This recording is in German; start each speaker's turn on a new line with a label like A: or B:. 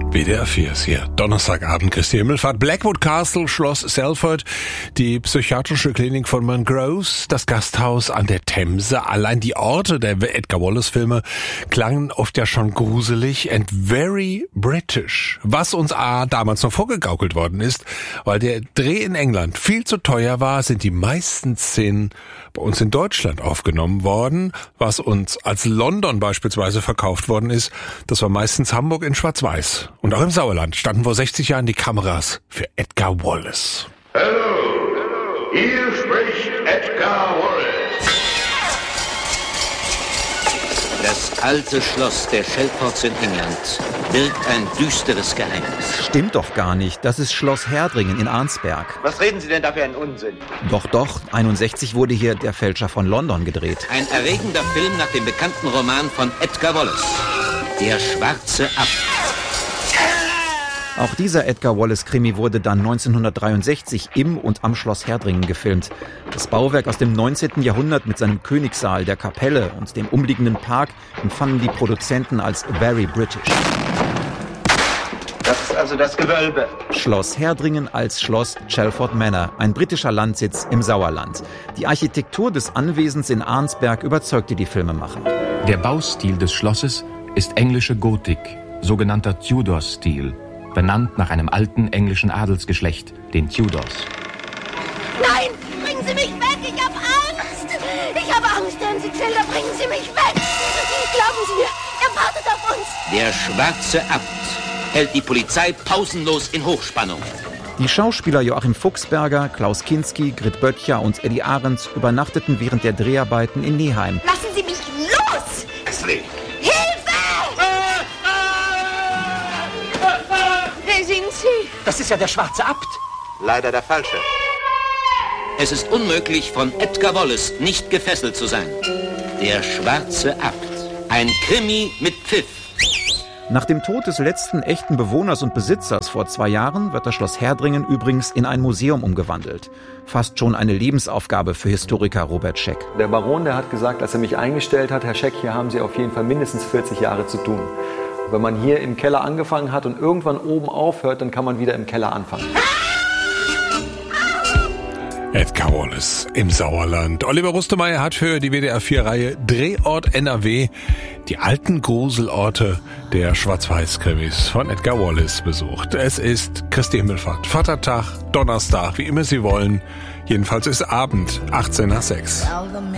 A: WDR 4 ist hier. Donnerstagabend, Christi Himmelfahrt. Blackwood Castle, Schloss Salford, die psychiatrische Klinik von Montrose, das Gasthaus an der Themse. Allein die Orte der Edgar Wallace-Filme klangen oft ja schon gruselig and very British. Was uns damals noch vorgegaukelt worden ist, weil der Dreh in England viel zu teuer war, sind die meisten Szenen bei uns in Deutschland aufgenommen worden. Was uns als London beispielsweise verkauft worden ist, das war meistens Hamburg in Schwarz-Weiß. Und auch im Sauerland standen vor 60 Jahren die Kameras für Edgar Wallace.
B: Hallo, hier spricht Edgar Wallace.
C: Das alte Schloss der Chelports in England birgt ein düsteres Geheimnis.
D: Stimmt doch gar nicht. Das ist Schloss Herdringen in Arnsberg.
E: Was reden Sie denn da für einen Unsinn?
D: Doch, 61 wurde hier Der Fälscher von London gedreht.
C: Ein erregender Film nach dem bekannten Roman von Edgar Wallace. Der schwarze Abt.
D: Auch dieser Edgar Wallace-Krimi wurde dann 1963 im und am Schloss Herdringen gefilmt. Das Bauwerk aus dem 19. Jahrhundert mit seinem Königssaal, der Kapelle und dem umliegenden Park empfanden die Produzenten als very British.
E: Das ist also das Gewölbe.
D: Schloss Herdringen als Schloss Chelford Manor, ein britischer Landsitz im Sauerland. Die Architektur des Anwesens in Arnsberg überzeugte die Filmemacher.
F: Der Baustil des Schlosses ist englische Gotik, sogenannter Tudor-Stil, benannt nach einem alten englischen Adelsgeschlecht, den Tudors.
G: Nein, bringen Sie mich weg, ich habe Angst! Ich habe Angst, Herrn Sitzelder, bringen Sie mich weg! Glauben Sie mir, er wartet auf uns!
C: Der schwarze Abt hält die Polizei pausenlos in Hochspannung.
D: Die Schauspieler Joachim Fuchsberger, Klaus Kinski, Grit Böttcher und Eddie Ahrens übernachteten während der Dreharbeiten in Neheim.
G: Lassen Sie mich los!
C: Wesley!
G: Wer sind Sie?
E: Das ist ja der schwarze Abt. Leider der falsche.
C: Es ist unmöglich, von Edgar Wallace nicht gefesselt zu sein. Der schwarze Abt. Ein Krimi mit Pfiff.
D: Nach dem Tod des letzten echten Bewohners und Besitzers vor 2 Jahren wird das Schloss Herdringen übrigens in ein Museum umgewandelt. Fast schon eine Lebensaufgabe für Historiker Robert Scheck.
H: Der Baron, der hat gesagt, als er mich eingestellt hat, Herr Scheck, hier haben Sie auf jeden Fall mindestens 40 Jahre zu tun. Wenn man hier im Keller angefangen hat und irgendwann oben aufhört, dann kann man wieder im Keller anfangen.
A: Edgar Wallace im Sauerland. Oliver Rustemeyer hat für die WDR 4-Reihe Drehort NRW die alten Gruselorte der Schwarz-Weiß-Krimis von Edgar Wallace besucht. Es ist Christi Himmelfahrt, Vatertag, Donnerstag, wie immer Sie wollen. Jedenfalls ist Abend, 18 nach 6.